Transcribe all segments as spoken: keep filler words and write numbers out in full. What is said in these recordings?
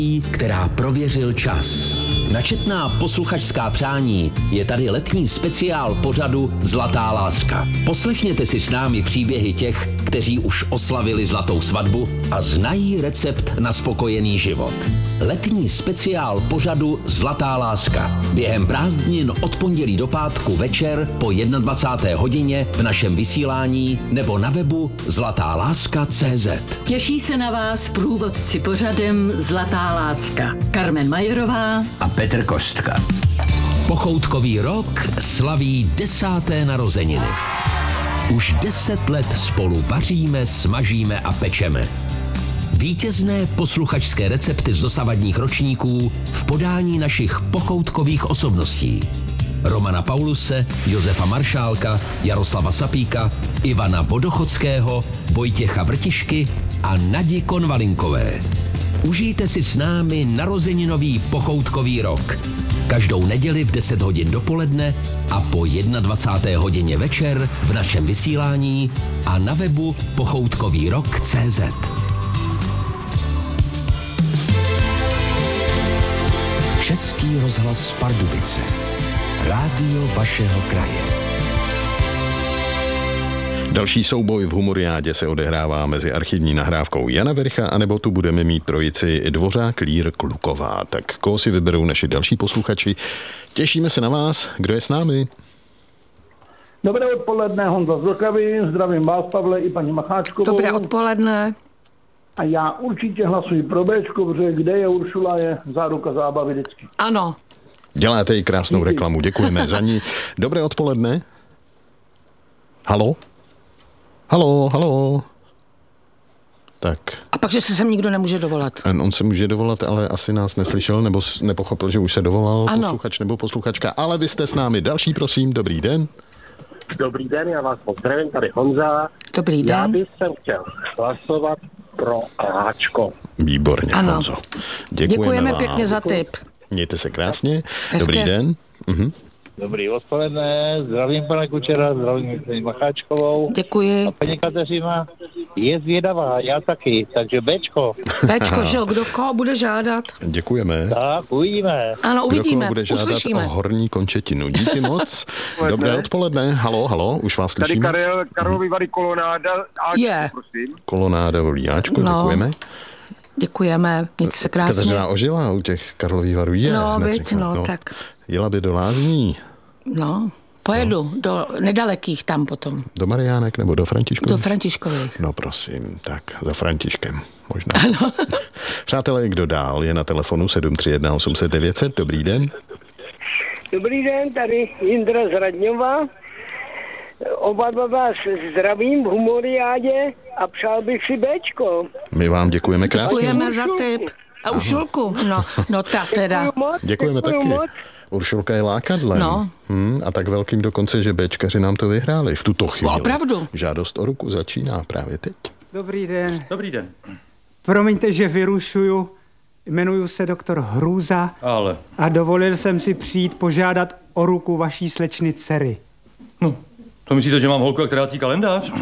která prověřil čas. Načetná posluchačská přání je tady letní speciál pořadu Zlatá láska. Poslechněte si s námi příběhy těch, kteří už oslavili zlatou svatbu a znají recept na spokojený život. Letní speciál pořadu Zlatá láska. Během prázdnin od pondělí do pátku večer po dvacáté jedné hodině v našem vysílání nebo na webu zlatá láska tečka cé zet. Těší se na vás průvodci pořadem Zlatá láska. Karmen Majerová a Petr Kostka. Pochoutkový rok slaví desáté narozeniny. Už deset let spolu vaříme, smažíme a pečeme. Vítězné posluchačské recepty z dosavadních ročníků v podání našich pochoutkových osobností. Romana Pauluse, Josefa Maršálka, Jaroslava Sapíka, Ivana Vodochodského, Vojtěcha Vrtišky a Nadi Konvalinkové. Užijte si s námi narozeninový pochoutkový rok. Každou neděli v deset hodin dopoledne a po dvacáté jedné hodině večer v našem vysílání a na webu pochoutkový rok tečka cé zet. Český rozhlas Pardubice. Rádio vašeho kraje. Další souboj v Humoriádě se odehrává mezi archivní nahrávkou Jana Vericha, anebo tu budeme mít trojici Dvořák, Lír, Kluková. Tak koho si vyberou naši další posluchači? Těšíme se na vás. Kdo je s námi? Dobré odpoledne, Honza z Vltavy. Zdravím vás, Pavle, i paní Macháčkovou. Dobré odpoledne. A já určitě hlasuji pro Béčko, protože kde je Uršula, je záruka zábavy vždycky. Ano. Děláte jí krásnou reklamu, děkujeme za ní. Dobré odpoledne. Halo? Halo, halo. Tak. A pak, že se sem nikdo nemůže dovolat. On se může dovolat, ale asi nás neslyšel, nebo nepochopil, že už se dovolal ano. Posluchač nebo posluchačka. Ale vy jste s námi. Další, prosím, dobrý den. Dobrý den, já vás pozdravím, tady Honza. Dobrý den. Já bych jsem chtěl hlasovat pro Ačko. Výborně, ano. Honzo. Děkujeme, Děkujeme vám. pěkně za tip. Mějte se krásně. Hezké. Dobrý den. Mhm. Dobrý odpoledne, zdravím pana Kučera, zdravím paní Macháčkovou. Děkuji. A paní Kateřina je zvědavá, já taky, takže Bčko. Bčko, že jo, kdo koho bude žádat? Děkujeme. Tak, uvidíme. Ano, uvidíme, Kdo koho bude žádat uslyšíme. o horní končetinu. Díky moc. Dobré odpoledne. Halo, halo, už vás Tady slyšíme. Karel, Karlovy Vary Kolonáda. Áčko, Je. prosím. Kolonáda Volíáčko, No. děkujeme. Děkujeme, mějte se krásně. Kateřina ožila u těch Karlových Varů. Je, No, hned viď, řeknu. no, tak. Jela by do Lázní, No, pojedu no. do nedalekých tam potom. do Mariánek nebo do Františkových? Do Františkových. No prosím, tak za Františkem možná. Ano. Přátelé, kdo dál je na telefonu sedm tři jedna osm set devět set, dobrý den. Dobrý den, tady Jindra z Radňova. Oba dva vás zdravím v Humoriádě a přál bych si Béčko. My vám děkujeme krásně. Děkujeme za tip. A Uršulku? No, no ta teda. Děkuju moc, Děkujeme děkuju taky. moc. Uršulka je lákadlem. No. Hmm, a tak velkým dokonce, že Béčkaři nám to vyhráli v tuto chvíli. Opravdu? Žádost o ruku začíná právě teď. Dobrý den. Dobrý den. Promiňte, že vyrušuju. Jmenuji se doktor Hrůza. Ale. A dovolil jsem si přijít požádat o ruku vaší slečny dcery. No, to myslíte, že mám holku jak trhací kalendář?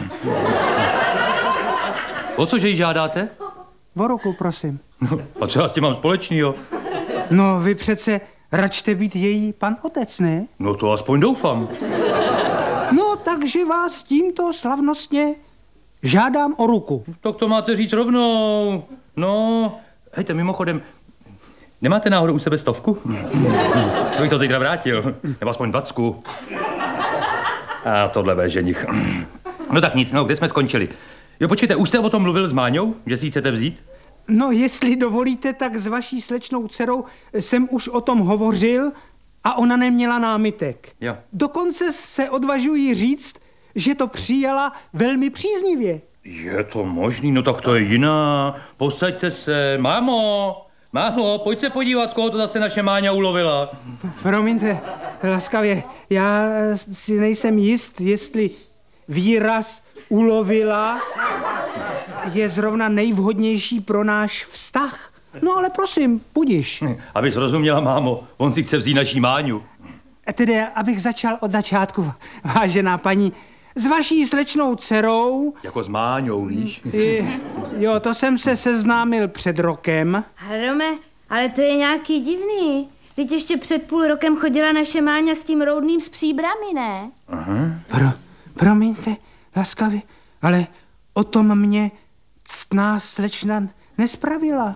O co, že jí žádáte? O ruku, prosím. No, a co já s tím mám společnýho? No, vy přece račte být její pan otec, ne? No to aspoň doufám. No, takže vás tímto slavnostně žádám o ruku. Tak to máte říct rovnou. No, hejte, mimochodem, nemáte náhodou u sebe stovku? To bych to zítra vrátil. Nebo aspoň dvacku. A tohle ve ženich. No tak nic, no, kde jsme skončili? Jo, počkejte, už jste o tom mluvil s Máňou, že si ji chcete vzít? No, jestli dovolíte, tak s vaší slečnou dcerou jsem už o tom hovořil a ona neměla námitek. Jo. Dokonce se odvažuji říct, že to přijala velmi příznivě. Je to možný, no tak to je jiná. Posaďte se, mámo, mámo, pojď se podívat, koho to zase naše Máňa ulovila. Promiňte, laskavě, já si nejsem jist, jestli výraz ulovila je zrovna nejvhodnější pro náš vztah. No ale prosím, budiš. Abys rozuměla, mámo, on si chce vzít naší Máňu. Tedy, abych začal od začátku, vážená paní, s vaší slečnou dcerou... Jako s Máňou, víš? I, jo, to jsem se seznámil před rokem. Rome, Ale to je nějaký divný. Teď ještě před půl rokem chodila naše Máňa s tím roudným s příbrami, ne? Aha. Pro, promiňte, laskavě, ale o tom mě ctná slečna nespravila.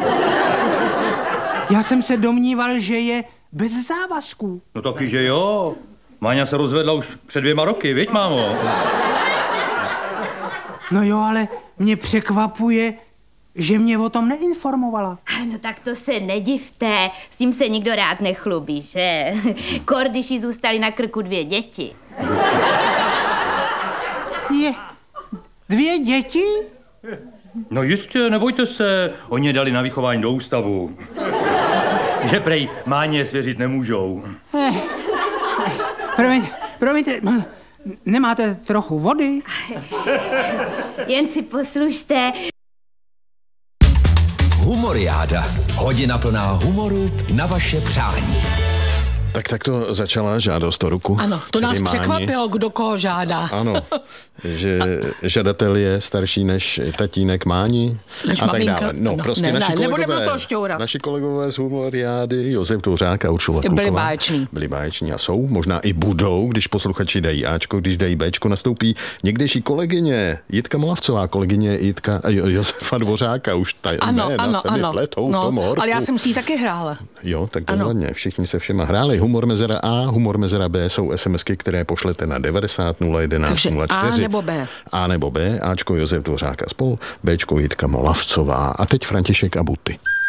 Já jsem se domníval, že je bez závazků. No taky, že jo. Máňa se rozvedla už před dvěma roky, viď, mámo? No jo, ale mě překvapuje, že mě o tom neinformovala. No tak to se nedivte, s tím se nikdo rád nechlubí, že? Kor, když jí zůstaly na krku dvě děti. Je, dvě děti? No jistě, nebojte se, oni je dali na vychování do ústavu. Že prej Máně svěřit nemůžou. Eh, promiňte, promiňte, nemáte trochu vody? Jen si poslušte. Humoriáda. Hodina plná humoru na vaše přání. Tak tak to začala žádost o ruku. Ano, to nás Máni. překvapilo, kdo koho žádá. Ano, že žadatel je starší než tatínek Máni Než a tak maminka. dále. No, No, prostě ne, naši ne, nebudeme kolegové, do toho šťourat. naši kolegové z Humoriády, Josef Dvořák a Uršula Kluková. Byli báječní. Byli báječní a jsou, možná i budou, když posluchači dají Ačko, když dají Bčko, nastoupí někdejší kolegyně Jitka Molavcová, kolegyně Jitka a Josefa Dvořáka, už ta Ano, jména ano, se mi ano. pletou v tom No, horku. ale já jsem si ji taky hrála. Jo, tak bezvadně, všichni se všema hráli. Humor mezera A, humor mezera B jsou SMSky, které pošlete na devadesát nula jedenáct nula čtyři. A nebo B. A nebo B, Ačko Josef Dvořák a spol, Bčko Jitka Molavcová. A teď František a Buty.